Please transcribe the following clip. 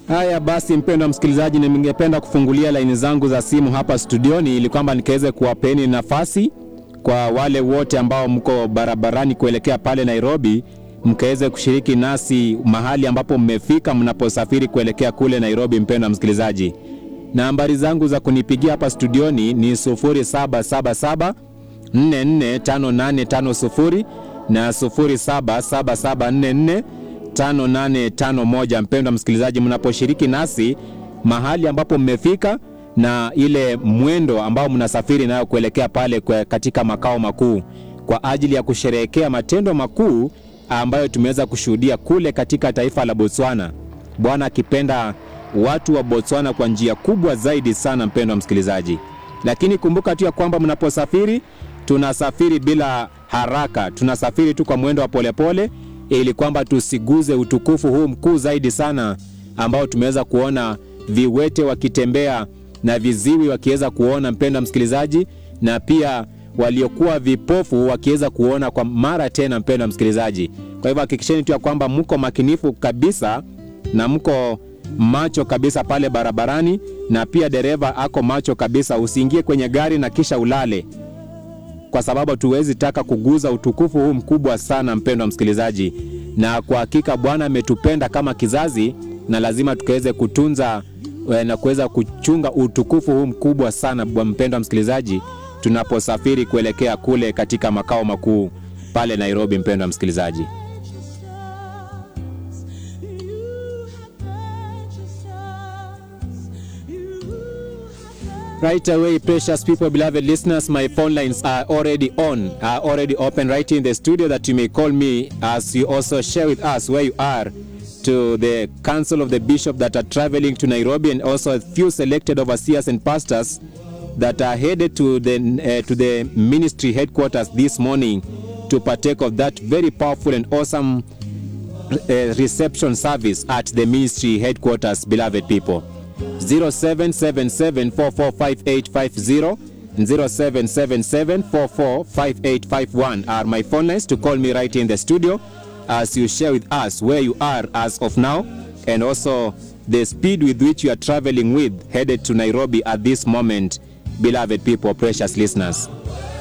Haya basi, mpendwa msikilizaji, ningependa kufungulia laini zangu za simu hapa studioni ili kwamba nikaweze kuwapeni nafasi kwa wale wote ambao mko barabarani kuelekea pale Nairobi, mkaweze kushiriki nasi mahali ambapo mmefika mnaposafiri kuelekea kule Nairobi. Mpendwa msikilizaji, nambari zangu za kunipigia hapa studioni ni 0777 445850 na 077744 5851. Mpendwa msikilizaji, mnaposhiriki nasi mahali ambapo mmefika na ile mwendo ambao mnasafiri nayo kuelekea pale katika makao makuu kwa ajili ya kusherehekea matendo makuu ambayo tumeweza kushuhudia kule katika taifa la Botswana. Bwana akipenda watu wa Botswana kwa njia kubwa zaidi sana, mpendwa msikilizaji. Lakini kumbuka tu ya kwamba mnaposafiri, tunasafiri bila haraka, tunasafiri tu kwa mwendo wa polepole ili kwamba tusiguze utukufu huu mkuu zaidi sana ambao tumeweza kuona viwete wakitembea na viziwi wakiweza kuona, mpendwa msikilizaji, na pia waliokuwa vipofu wakiweza kuona kwa mara tena, mpendwa msikilizaji. Kwa hivyo hakikisheni tu ya kwamba mko makinifu kabisa na mko macho kabisa pale barabarani, na pia dereva ako macho kabisa. Usiingie kwenye gari na kisha ulale, kwa sababu tuwezi taka kuguza utukufu huu mkubwa sana, mpendwa msikilizaji. Na kwa hakika Bwana ametupenda kama kizazi, na lazima tukaweze kutunza na kuweza kuchunga utukufu huu mkubwa sana, mpendwa msikilizaji, tunaposafiri kuelekea kule katika makao makuu pale Nairobi, mpendwa msikilizaji. Right away, precious people, beloved listeners, my phone lines are already on, are already open right in the studio, that you may call me as you also share with us where you are, to the Council of the Bishop that are traveling to Nairobi, and also a few selected overseers and pastors that are headed to the ministry headquarters this morning to partake of that very powerful and awesome reception service at the ministry headquarters, beloved people. 0777445850 and 0777445851 are my phone lines to call me right in the studio as you share with us where you are as of now, and also the speed with which you are traveling with headed to Nairobi at this moment, beloved people, precious listeners.